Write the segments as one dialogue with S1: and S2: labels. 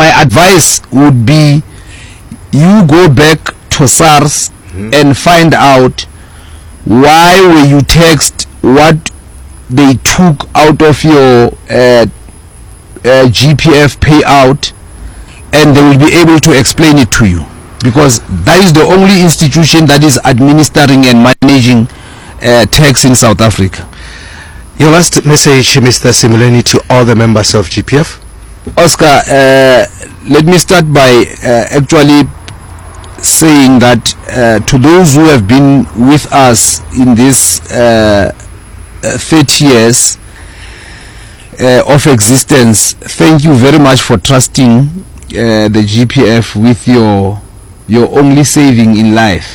S1: my advice would be you go back to SARS and find out why were you taxed, what they took out of your GPF payout, and they will be able to explain it to you, because that is the only institution that is administering and managing tax in South Africa.
S2: Your last message, Mr. Simuleni, to all the members of GPF?
S1: Oscar, let me start by actually saying that to those who have been with us in this 30 years of existence, thank you very much for trusting the GPF with your only saving in life.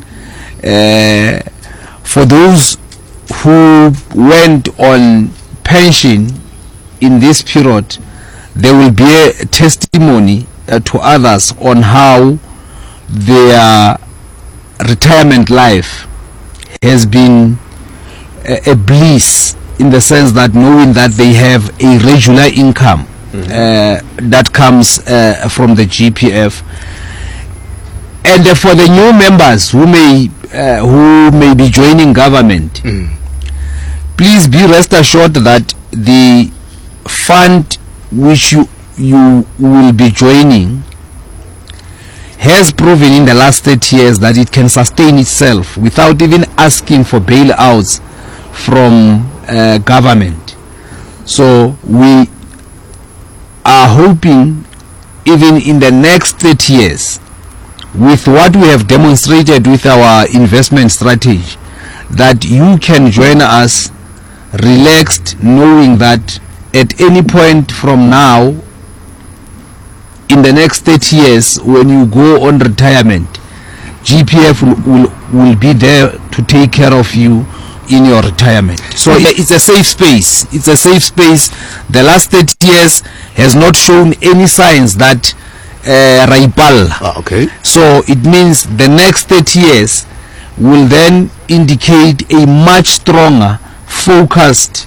S1: For those who went on pension in this period, there will be a testimony to others on how their retirement life has been a bliss, in the sense that knowing that they have a regular income that comes from the GPF. And for the new members who may be joining government, please be rest assured that the fund which you will be joining has proven in the last 30 years that it can sustain itself without even asking for bailouts from government. So we are hoping, even in the next 30 years, with what we have demonstrated with our investment strategy, that you can join us relaxed, knowing that at any point from now, in the next 30 years, when you go on retirement, GPF will be there to take care of you in your retirement. So it's a safe space. It's a safe space. The last 30 years has not shown any signs that Raipal.
S2: Okay.
S1: So it means the next 30 years will then indicate a much stronger, focused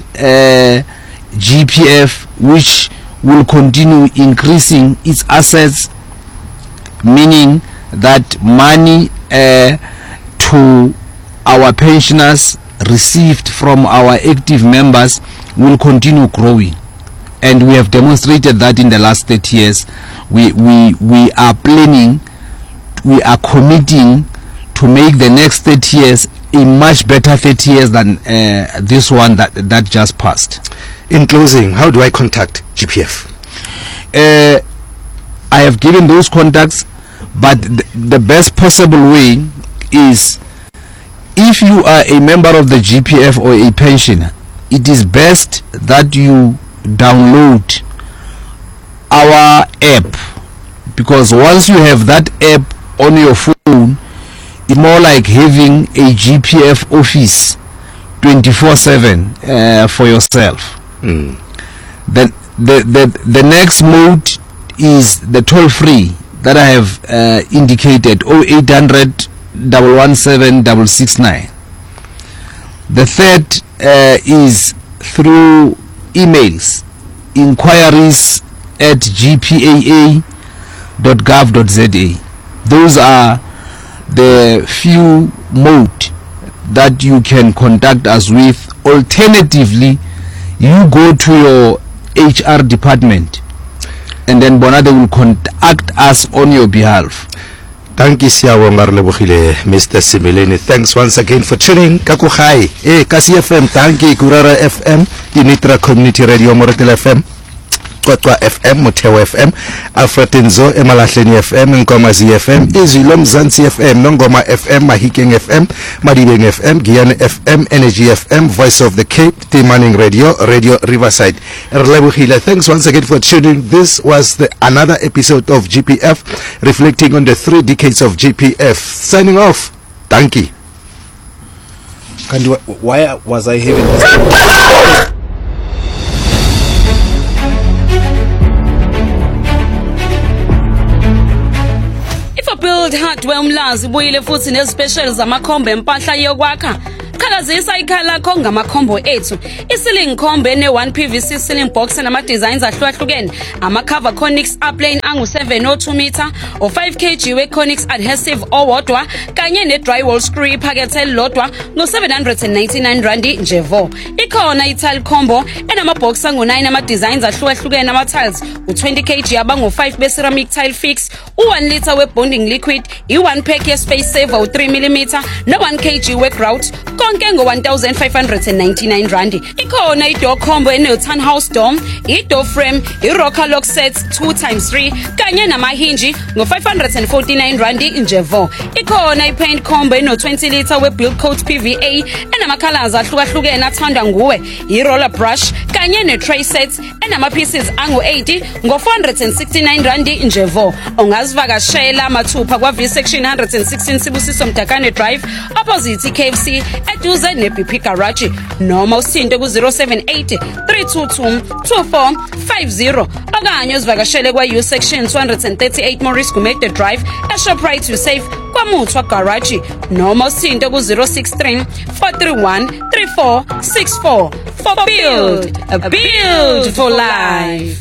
S1: GPF, which will continue increasing its assets, meaning that money to our pensioners received from our active members will continue growing. And we have demonstrated that in the last 30 years. We are planning, we are committing to make the next 30 years a much better 30 years than this one that just passed.
S2: In closing, how do I contact GPF?
S1: I have given those contacts, but the best possible way is, if you are a member of the GPF or a pensioner, it is best that you download our app, because once you have that app on your phone, it's more like having a GPF office 24/7 for yourself. The next mode is the toll-free that I have indicated, 0800 117 669. The third is through emails, inquiries@gpaa.gov.za. Those are the few modes that you can contact us with. Alternatively, you go to your HR department, and then Bonade will contact us on your behalf.
S2: Thank you, Mr. Simuleni. Thanks once again for tuning. Kakuhai, Kasi FM, thank you, Kurara FM, Unitra Community Radio, Moratel FM, Kotwa FM, Motewa FM, Alfred Nzo, Emalahleni FM, Nkomazi FM, Izilom Zanzi FM, Nongoma FM, Mahikeng FM, Madibeng FM, Guyana FM, Energy FM, Voice of the Cape, Timaning Radio, Radio Riverside. Thanks once again for tuning. This was another episode of GPF, reflecting on the 3 decades of GPF. Signing off. Thank you.
S1: Why was I having this?
S3: Build hardware umlazi buyile futhi nezespecial zamakhombe empahla yokwakha. Qhakazisa ikhaya lakho ngamakhombo ethu. Isiling khombe ne1 PVC ceiling box nama designs ahlukahlukene. Ama cover conics, upline angu-702 meter, o5 kg we-Conix adhesive owodwa kanye ne-drywall screw iphakethe elilodwa ngo-799 randi nje vo. Ikhona i-tile combo enamabox angu-9 ama-designs ahlukahlukene ama-tiles, u20 kg abangu-5 be-ceramic tile fix, u1 liter we-bonding liquid, i1 pack ye-space saver u3 mm no1 kg we-grout, konke ngo-1599 randi. Ikhona i-door combo ene-townhouse door, i-door frame, i-rocker lock set 2x3 kanye namahinji ngo-549 randi nje vo. Ikhona i-paint combo eno-20 liter we-build coat PVA enama-colors ahlukahlukene athandwa nguwe, i-roller brush kanye ne-tray set enama-pieces angu-80 ngo-469 randi nje vo. Ungazivakashela mathupha kwa-V-section 116 Sibusiso Mdakane Drive opposite i-KFC eduze ne-BP Garage, noma usinte ku-078 322 2450 okanye uzivakashele kwa-U-section 238 Maurice Gumede Drive eShoprite uSafe kwaMuthwa Garage, noma usinte ku-063 431 3464 for Build a Beautiful Life.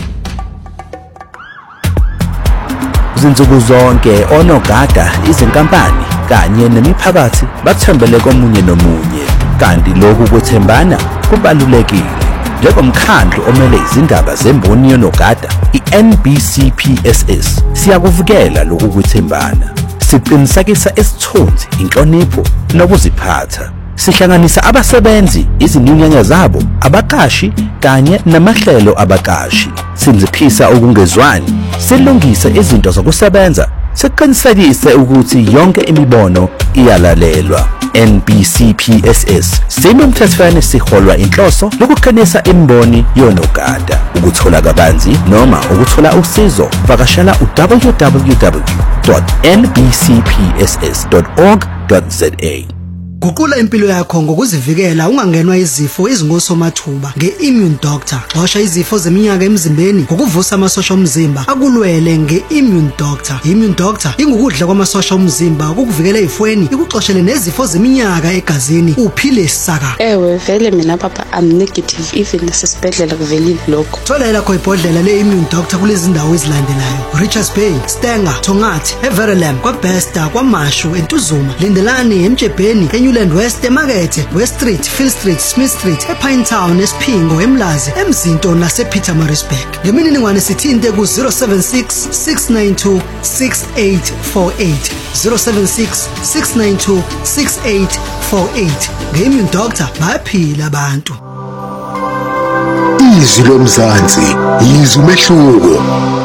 S4: Zinsuku zonke onogada, izinkampani kanye nemiphakathi bathembele komunye nomunye, kanti lokhu kwethembana kubalulekile. Njengomkhandlu omele izindaba zemboni yonogada, i-NBCPSS siyakuvikela lokhu kwethembana. Siqinisekisa isithunzi, inhlonipho nokuziphatha. Sihlanganisa abasebenzi, izinyunyana zabo, abaqashi kanye namahlelo abaqashi. Sinziphisa ukungezwani, silungise izinto zokusebenza, siqinisekise ukuthi yonke imibono iyalalelwa. NBCPSS sinomthethweni, siholwa inhloso lokuqinisa imboni yonogada. Ukuthola kabanzi noma ukuthola usizo, vakashela www.nbcpss.org.za.
S5: Guqula impilo yakho ngokuzivikela ungangenwa izifo ezingosomathuba nge-Immune Doctor. Xosha izifo zeminyaka emzimbeni ngokuvusa amasosha omzimba akulwele nge-Immune Doctor. Immune Doctor ingukudla kwamasosha omzimba ukukuvikela ezifweni, ikuxoshele nezifo zeminyaka egazini uphile saka.
S6: Ewe vele mina papa am negative even nasesibhedlela kuvelile lokho.
S5: Thola lakho ibhodlela le-Immune Doctor kulezi ndawo ezilandelayo: Richards Bay, Stenger, Tongathi, Everlam, kwaBesta, kwaMashu, eNtuzuma, Lindelani, eMjebheni, Newland West, eMakethe, West Street, Phil Street, Smith Street, ePinetown, eSphingo, eMlazi, eMzinto nasePietermaritzburg. Ngemininingwane sithinte ku-076 692 6848 076 692 6848. Nge-Immune Doctor bayaphila abantu.
S7: Izwi lomzansi, izwi umehluko.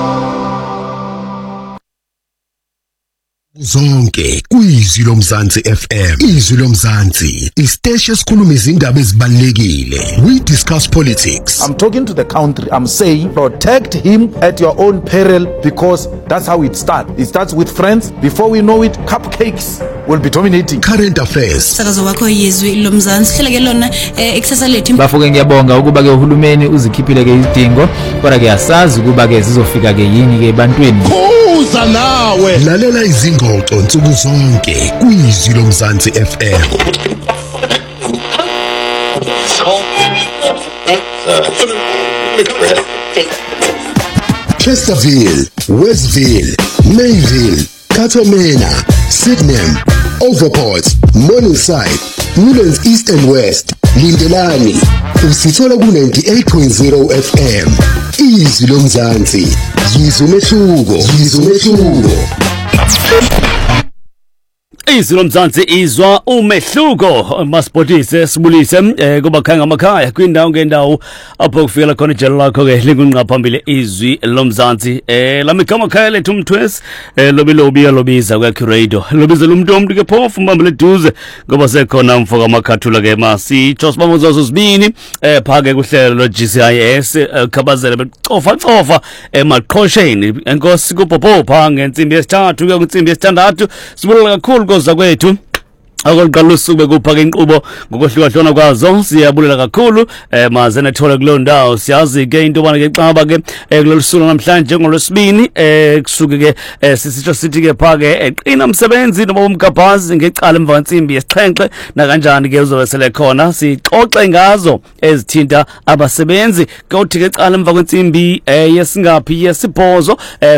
S7: Zonke kwizwi lomzansi FM. Izwi lomzansi, isiteshi esikhuluma izindaba ezibalekile. We discuss politics.
S2: I'm talking to the country. I'm saying protect him at your own peril, because that's how it starts. It starts with friends. Before we know it, cupcakes will be dominating.
S7: Current affairs.
S8: Sakazo wakho yizwi lomzansi hlele ke lona eksasa lethu.
S9: Bafuke ngiyabonga ukuba ke uhulumeni uzikhiphile ke izidingo, kodwa ke asazi ukuba ke zizofika ke yini ke ebantwini.
S7: Kuza nawe. Lalela izingxoxo nsuku zonke kwizwi lomzansi FM. Chesterfield, Westville, Mayville, Katamena, Sydenham, Overport, Morningside, Newlands East and West, Lindelani. Usithola ku-98.0 FM. Izwi lomzansi, yizwi umehluko, yizwi umehluko.
S10: Izwi lomzansi izwa umehluko. Masipotise sibulise kuba khanga amakhaya kwindawo ngendawo apho kufikela khona ijelo lakho ke lingunqa phambili izwi lomzansi. Lami khama khaya lethu umthwesi lobiza kwa radio. Lobiza umuntu ke phofu mbambele duze ngoba sekhona mfoka amakhathula ke masi Joseph Bamuzozo sibini phake kuhlelo lo GCIS khabazela becofa emaqhosheni enkosi kupopo phange insimbi yesithathu kuya kwinsimbi yesithandathu. Sibulela kakhulu zakwethu akuqala usuku bekuphaka inqubo ngokuhlukahlona kwazo. Siyabulela kakhulu maze nethola kulo ndawo. Siyazi ke into bana ke xaba ke kulolusuku namhlanje ngolwesibini kusuke ke sisitsho sithi ke phake eqina umsebenzi noma umgabhazi ngecala emva kwensimbi yesixhenxe na kanjani ke uzobesele khona sixoxe ngazo ezithinta abasebenzi. Kothi ke cala emva kwensimbi yesingaphi yesibhozo